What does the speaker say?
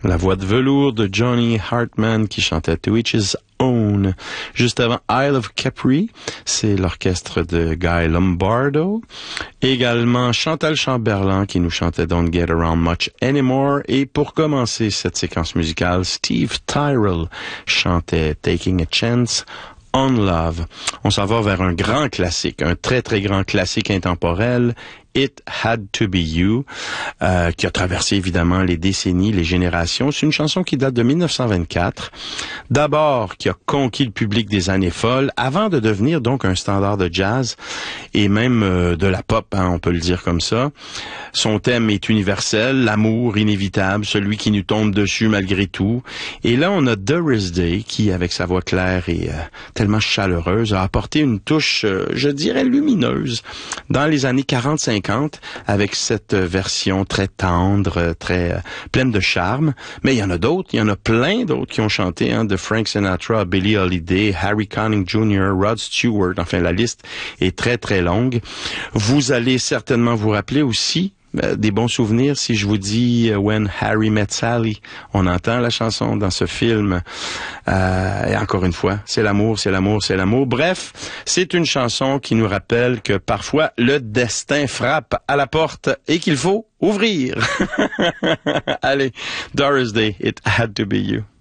La voix de velours de Johnny Hartman qui chantait To Each His Own. Juste avant Isle of Capri, c'est l'orchestre de Guy Lombardo. Également Chantal Chamberlain qui nous chantait Don't Get Around Much Anymore. Et pour commencer cette séquence musicale, Steve Tyrell chantait Taking a Chance on Love. On s'en va vers un grand classique, un très très grand classique intemporel, It Had to Be You, qui a traversé évidemment les décennies, les générations. C'est une chanson qui date de 1924. D'abord, qui a conquis le public des années folles, avant de devenir donc un standard de jazz et même de la pop, hein, on peut le dire comme ça. Son thème est universel, l'amour inévitable, celui qui nous tombe dessus malgré tout. Et là, on a Doris Day qui, avec sa voix claire et tellement chaleureuse, a apporté une touche, je dirais, lumineuse dans les années 40-50. Avec cette version très tendre, très pleine de charme. Mais il y en a d'autres, il y en a plein d'autres qui ont chanté, hein, de Frank Sinatra à Billie Holiday, Harry Connick Jr., Rod Stewart. Enfin, la liste est très, très longue. Vous allez certainement vous rappeler aussi des bons souvenirs si je vous dis When Harry Met Sally. On entend la chanson dans ce film. Et encore une fois, c'est l'amour, c'est l'amour, c'est l'amour. Bref, c'est une chanson qui nous rappelle que parfois le destin frappe à la porte et qu'il faut ouvrir. Allez, Doris Day, It Had to Be You.